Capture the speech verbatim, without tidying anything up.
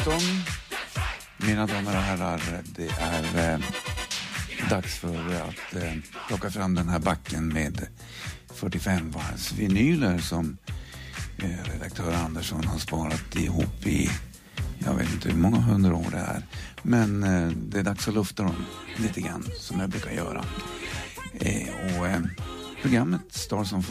nitton. Mina damer och herrar, det är eh, dags för att eh, plocka fram den här backen med fyrtiofem vars vinyler som eh, redaktör Andersson har sparat ihop i, jag vet inte hur många hundra år det är. Men eh, det är dags att lufta dem lite grann som jag brukar göra. Eh, och eh, programmet Stars on